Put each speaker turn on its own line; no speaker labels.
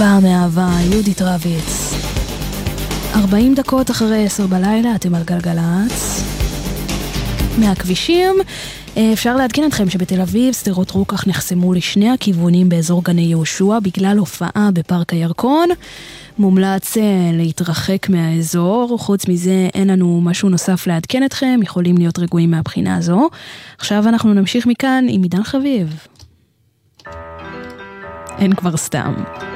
באה מאהבה, יהודית רביץ. 40 דקות אחרי 10 בלילה, אתם על גלגלץ. מהכבישים, אפשר להדכן אתכם שבתל אביב, שדרות רוקח נחסמו לשני הכיוונים באזור גני יהושע, בגלל הופעה בפארק הירקון. מומלץ להתרחק מהאזור, חוץ מזה אין לנו משהו נוסף להדכן אתכם, יכולים להיות רגועים מהבחינה הזו. עכשיו אנחנו נמשיך מכאן עם עידן חביב. אין כבר סתם.